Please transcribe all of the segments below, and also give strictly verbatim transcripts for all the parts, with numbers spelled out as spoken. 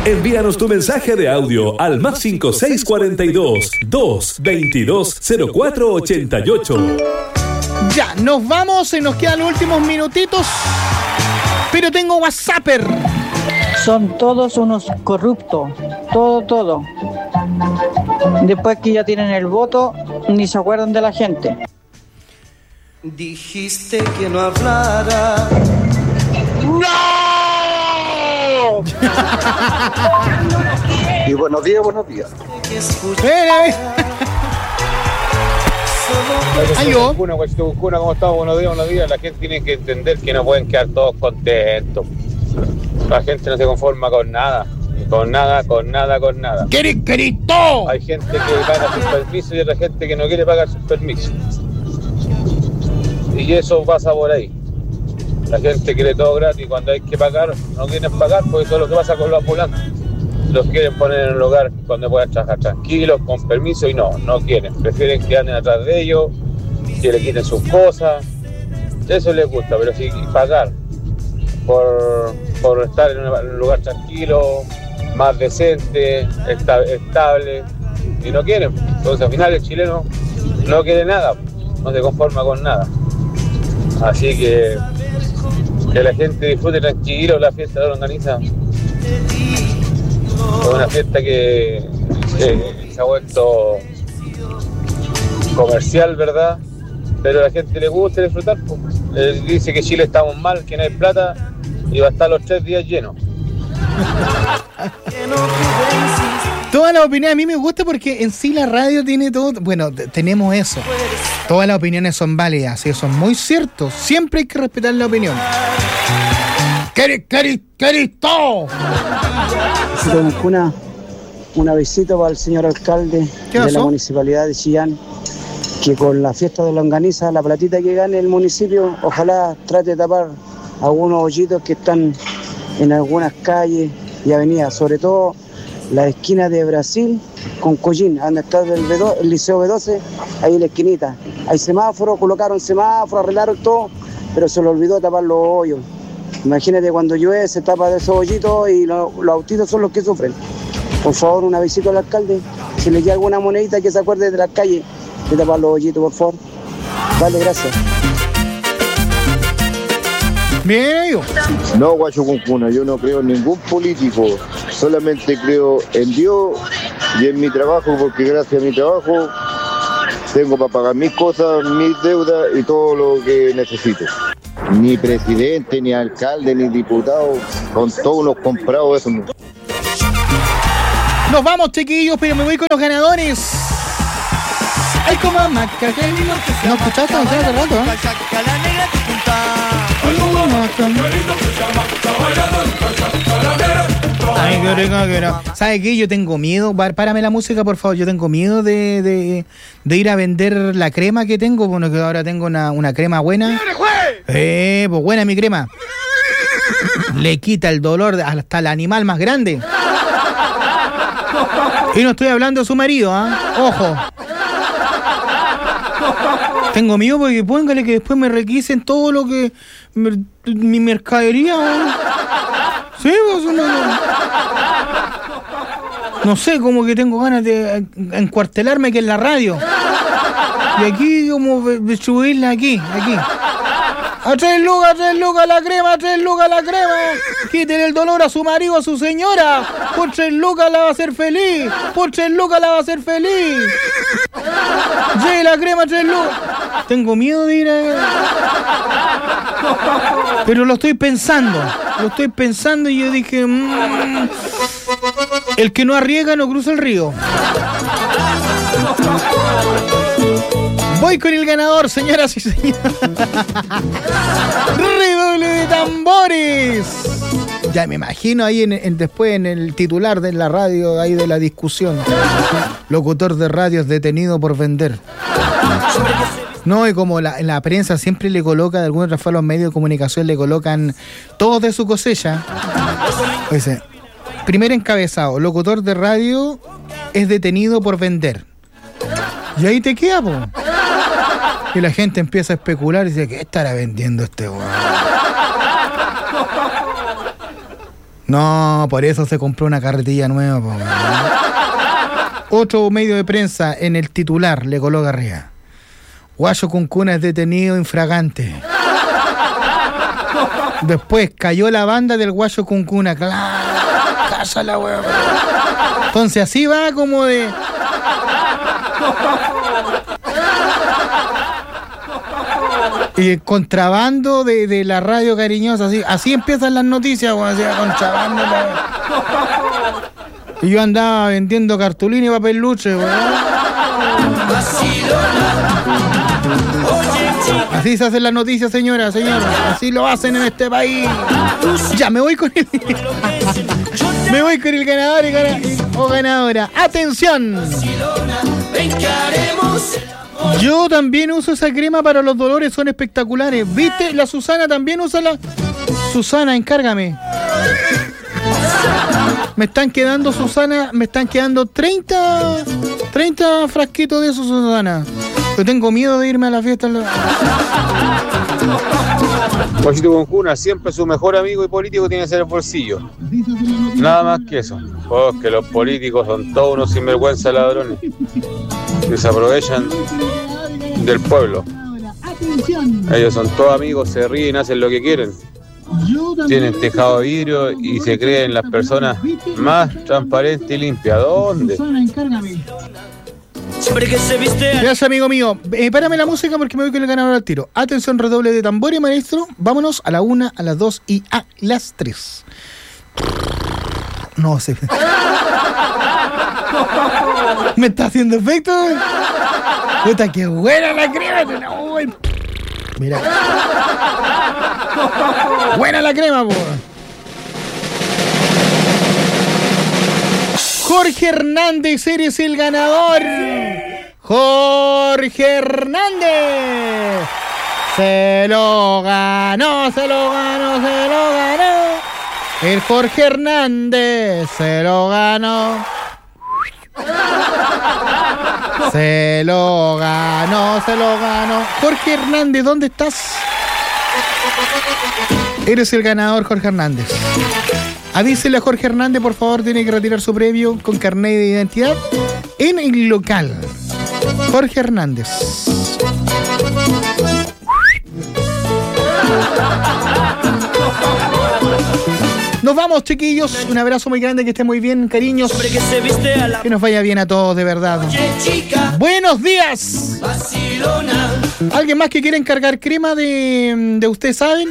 Envíanos tu mensaje de audio al más cinco seis cuatro dos, dos veintidós cero cuatro ochenta y ocho. Ya, nos vamos, se nos quedan los últimos minutitos. Pero tengo WhatsApper. Son todos unos corruptos. Todo, todo. Después que ya tienen el voto, ni se acuerdan de la gente. Dijiste que no hablara. ¡No! Y buenos días, buenos días. Ayo. ¿Cómo estamos? Buenos días, buenos días. La gente tiene que entender que no pueden quedar todos contentos. La gente no se conforma con nada. Con nada, con nada, con nada. ¡Querís, querís todo! Hay gente que paga sus permisos y otra gente que no quiere pagar sus permisos. Y eso pasa por ahí. La gente quiere todo gratis. Cuando hay que pagar, no quieren pagar, porque eso es lo que pasa con los ambulantes. Los quieren poner en un lugar donde puedan trabajar tranquilos, con permiso, y no, no quieren. Prefieren que anden atrás de ellos, que le quiten sus cosas. Eso les gusta, pero si pagar por, por estar en un lugar tranquilo, más decente, esta, estable, y no quieren. Entonces al final el chileno no quiere nada, no se conforma con nada. Así que que la gente disfrute tranquilo la fiesta que lo organiza. Es una fiesta que, que se ha vuelto comercial, ¿verdad? Pero a la gente le gusta disfrutar. Pues. Él dice que Chile estamos mal, que no hay plata, y va a estar los tres días llenos. Toda la opinión a mí me gusta porque en sí la radio tiene todo. Bueno, t- tenemos eso. Todas las opiniones son válidas, y eso es muy cierto. Siempre hay que respetar la opinión. ¡Querís, querís, querís todo! Una, una visita para el señor alcalde de la municipalidad de Chillán, que con la fiesta de longaniza, la platita que gane el municipio, ojalá trate de tapar algunos hoyitos que están en algunas calles y avenidas, sobre todo la esquina de Brasil con Collín, donde está el, B dos, el Liceo B doce, ahí en la esquinita. Hay semáforos, colocaron semáforos, arreglaron todo, pero se le olvidó tapar los hoyos. Imagínate cuando llueve, se tapa de esos hoyitos y lo, los autitos son los que sufren. Por favor, una visita al alcalde, si le queda alguna monedita que se acuerde de las calles, de tapar los hoyitos, por favor. Vale, gracias. Bien, yo. No, guacho Cuncuna, yo no creo en ningún político, solamente creo en Dios y en mi trabajo, porque gracias a mi trabajo tengo para pagar mis cosas, mis deudas y todo lo que necesito. Ni presidente, ni alcalde, ni diputado, con todos los comprados, eso no. Nos vamos, chiquillos, pero me voy con los ganadores. Ay, como maca, que no escuchaste no hace rato, ¿eh? Ay, qué rico, qué rico. ¿Sabes qué? Yo tengo miedo. Párame la música, por favor. Yo tengo miedo de, de, de ir a vender la crema que tengo. Bueno, que ahora tengo una, una crema buena. Eh, pues buena mi crema. Le quita el dolor hasta el animal más grande. Y no estoy hablando de su marido, ¿ah? ¿eh? Ojo. Tengo miedo porque póngale que después me requisen todo lo que... Me, mi mercadería, ¿eh? Sí, pues no, no. No sé, como que tengo ganas de encuartelarme que en la radio. Y aquí como distribuirla aquí, aquí. A tres lucas, a tres lucas la crema, a tres lucas la crema. Quiten el dolor a su marido, a su señora. Por tres lucas la va a hacer feliz. Por tres lucas la va a hacer feliz. Sí, la crema, tres lucas. Tengo miedo de ir a... Pero lo estoy pensando. Lo estoy pensando y yo dije... Mmm, el que no arriesga no cruza el río. Voy con el ganador, señoras y señores. Redoble de tambores. Ya me imagino ahí en, en, después en el titular de la radio, ahí de la discusión. Locutor de radio es detenido por vender. No, y como la, la prensa siempre le coloca, de alguna otra forma los medios de comunicación le colocan todos de su cosecha. Dice, primer encabezado, locutor de radio es detenido por vender. Y ahí te queda, po. Y la gente empieza a especular y dice, ¿qué estará vendiendo este weón? No, por eso se compró una carretilla nueva, po. Otro medio de prensa en el titular le coloca arriba. Guayo Cuncuna es detenido infragante. Después cayó la banda del Guayo Cuncuna. Claro, cállala, weón. Entonces así va como de... Y el contrabando de, de la radio cariñosa, así, así empiezan las noticias, weón, así, contrabando. La... Y yo andaba vendiendo cartulina y papeluche, weón. Así se hacen las noticias, señora, señora. Así lo hacen en este país. Ya, me voy con el... me voy con el ganador y gana... o ganadora. ¡Atención! Yo también uso esa crema para los dolores, son espectaculares. ¿Viste? La Susana también usa la... Susana, encárgame. Me están quedando, Susana, me están quedando treinta, treinta frasquitos de eso, Susana. Yo tengo miedo de irme a la fiesta. Guachito Cuncuna, siempre su mejor amigo y político tiene que ser el bolsillo. Nada más que eso. Porque los políticos son todos unos sinvergüenza ladrones. Que se aprovechan del pueblo. Ellos son todos amigos, se ríen, hacen lo que quieren. Tienen tejado de vidrio y se creen las personas más transparentes y limpias. ¿Dónde? Gracias, amigo mío. Eh, párame la música porque me voy con el ganador al tiro. Atención, redoble de tambores, maestro. Vámonos a la una, a las dos y a las tres. No sé. ¿Me está haciendo efecto? Puta, qué buena la crema. No, mira. Buena la crema, po. Jorge Hernández, eres el ganador. Jorge Hernández. Se lo ganó, se lo ganó, se lo ganó. El Jorge Hernández se lo ganó. Se lo ganó, se lo ganó. Jorge Hernández, ¿dónde estás? Eres el ganador, Jorge Hernández. Avísele a Jorge Hernández, por favor, tiene que retirar su premio con carnet de identidad en el local. Jorge Hernández. Nos vamos, chiquillos. Un abrazo muy grande, que estén muy bien, cariños. Que nos vaya bien a todos, de verdad. Buenos días. ¿Alguien más que quiera encargar crema de, de ustedes saben?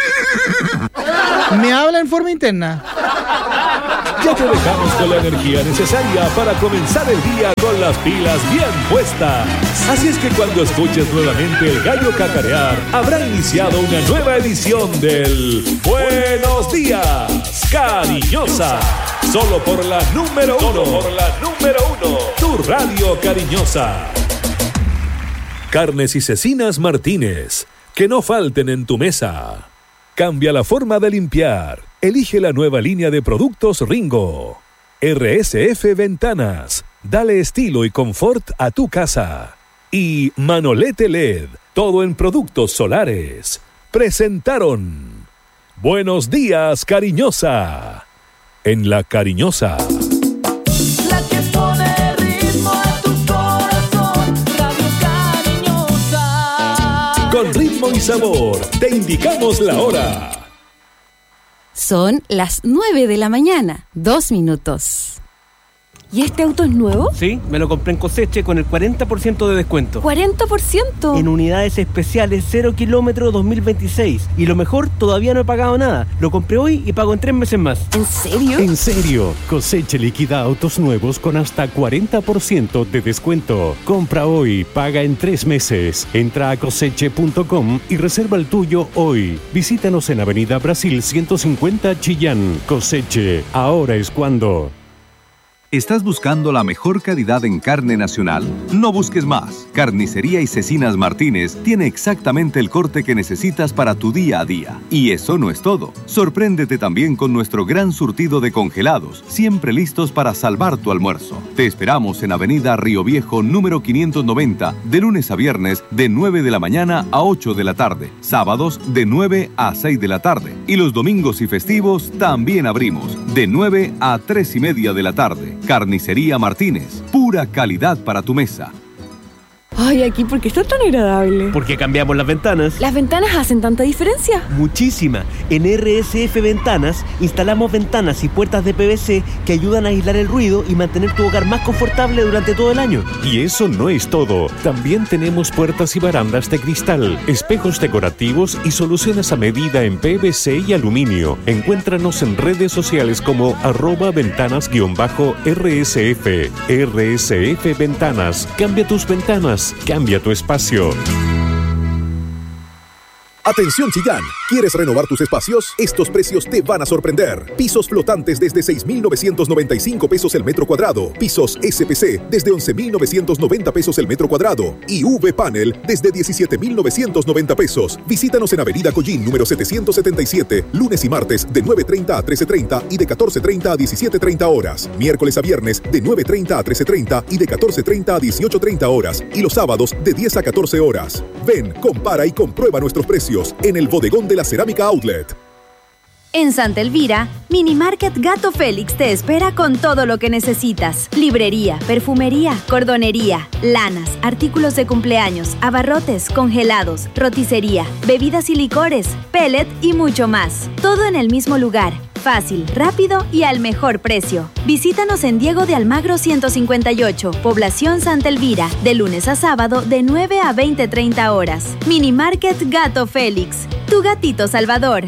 Me habla en forma interna. Ya te dejamos con la energía necesaria para comenzar el día con las pilas bien puestas. Así es que cuando escuches nuevamente el gallo cacarear, habrá iniciado una nueva edición del Buenos Días, Cariñosa. Solo por la número uno. Solo por la número uno. Tu radio cariñosa. Carnes y Cecinas Martínez. Que no falten en tu mesa. Cambia la forma de limpiar. Elige la nueva línea de productos Ringo. R S F Ventanas. Dale estilo y confort a tu casa. Y Manolete L E D. Todo en productos solares. Presentaron Buenos Días, Cariñosa. En La Cariñosa. La que pone ritmo a tu corazón. Radio Cariñosa. Con ritmo y sabor, te indicamos la hora. Son las nueve de la mañana, dos minutos. ¿Y este auto es nuevo? Sí, me lo compré en Coseche con el cuarenta por ciento de descuento. ¿cuarenta por ciento? En unidades especiales cero kilómetros dos mil veintiséis. Y lo mejor, todavía no he pagado nada. Lo compré hoy y pago en tres meses más. ¿En serio? En serio. Coseche liquida autos nuevos con hasta cuarenta por ciento de descuento. Compra hoy, paga en tres meses. Entra a coseche punto com y reserva el tuyo hoy. Visítanos en Avenida Brasil ciento cincuenta Chillán. Coseche, ahora es cuando. ¿Estás buscando la mejor calidad en carne nacional? No busques más. Carnicería y Cecinas Martínez tiene exactamente el corte que necesitas para tu día a día. Y eso no es todo. Sorpréndete también con nuestro gran surtido de congelados, siempre listos para salvar tu almuerzo. Te esperamos en Avenida Río Viejo, número quinientos noventa, de lunes a viernes, de nueve de la mañana a ocho de la tarde. Sábados, de nueve a seis de la tarde. Y los domingos y festivos también abrimos, de nueve a tres y media de la tarde. Carnicería Martínez, pura calidad para tu mesa. Ay, aquí, ¿por qué está tan agradable? Porque cambiamos las ventanas. ¿Las ventanas hacen tanta diferencia? Muchísima. En R S F Ventanas instalamos ventanas y puertas de P V C que ayudan a aislar el ruido y mantener tu hogar más confortable durante todo el año. Y eso no es todo. También tenemos puertas y barandas de cristal, espejos decorativos y soluciones a medida en P V C y aluminio. Encuéntranos en redes sociales como arroba ventanas-R S F. R S F Ventanas. Cambia tus ventanas. Cambia tu espacio. Atención Chillán, ¿quieres renovar tus espacios? Estos precios te van a sorprender. Pisos flotantes desde seis mil novecientos noventa y cinco pesos el metro cuadrado. Pisos S P C desde once mil novecientos noventa pesos el metro cuadrado. Y V-Panel desde diecisiete mil novecientos noventa pesos. Visítanos en Avenida Collín número setecientos setenta y siete, lunes y martes de nueve treinta a trece treinta y de catorce treinta a diecisiete treinta horas. Miércoles a viernes de nueve treinta a trece treinta y de catorce treinta a dieciocho treinta horas. Y los sábados de diez a catorce horas. Ven, compara y comprueba nuestros precios en el bodegón de la Cerámica Outlet. En Santa Elvira, Mini Market Gato Félix te espera con todo lo que necesitas. Librería, perfumería, cordonería, lanas, artículos de cumpleaños, abarrotes, congelados, roticería, bebidas y licores, pellet y mucho más. Todo en el mismo lugar. Fácil, rápido y al mejor precio. Visítanos en Diego de Almagro ciento cincuenta y ocho, Población Santa Elvira, de lunes a sábado de nueve a veinte treinta horas. Mini Market Gato Félix, tu gatito salvador.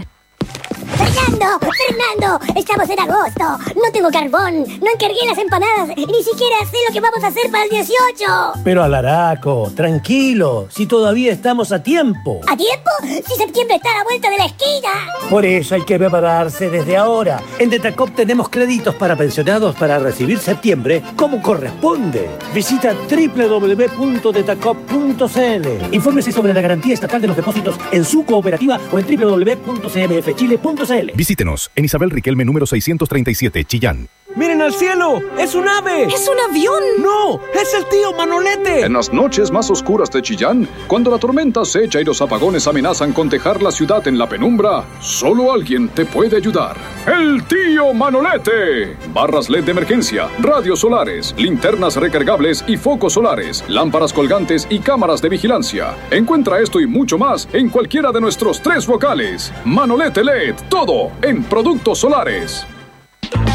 ¡Fernando! ¡Fernando! ¡Estamos en agosto! ¡No tengo carbón! ¡No encargué las empanadas! ¡Y ni siquiera sé lo que vamos a hacer para el dieciocho! Pero Alaraco, tranquilo, si todavía estamos a tiempo. ¿A tiempo? ¡Si septiembre está a la vuelta de la esquina! Por eso hay que prepararse desde ahora. En Detacop tenemos créditos para pensionados para recibir septiembre como corresponde. Visita doble u doble u doble u punto detacop punto c l. Infórmese sobre la garantía estatal de los depósitos en su cooperativa o en doble u doble u doble u punto c m f chile punto c l. Visítenos en Isabel Riquelme número seiscientos treinta y siete, Chillán. ¡Miren al cielo! ¡Es un ave! ¡Es un avión! ¡No! ¡Es el tío Manolete! En las noches más oscuras de Chillán, cuando la tormenta acecha y los apagones amenazan con dejar la ciudad en la penumbra, solo alguien te puede ayudar. ¡El tío Manolete! Barras L E D de emergencia, radios solares, linternas recargables y focos solares, lámparas colgantes y cámaras de vigilancia. Encuentra esto y mucho más en cualquiera de nuestros tres locales. Manolete L E D, todo en productos solares.